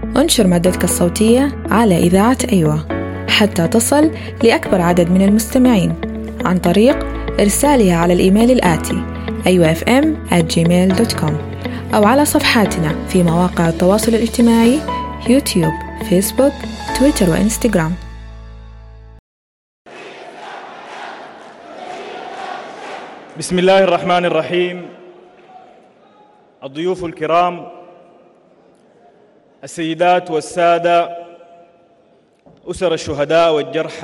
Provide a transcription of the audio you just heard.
انشر مادتك الصوتية على إذاعة أيوة حتى تصل لأكبر عدد من المستمعين عن طريق إرسالها على الإيميل الآتي ayuafm@gmail.com أو على صفحاتنا في مواقع التواصل الاجتماعي يوتيوب، فيسبوك، تويتر وإنستغرام. بسم الله الرحمن الرحيم. الضيوف الكرام، السيدات والسادة، أسر الشهداء والجرحى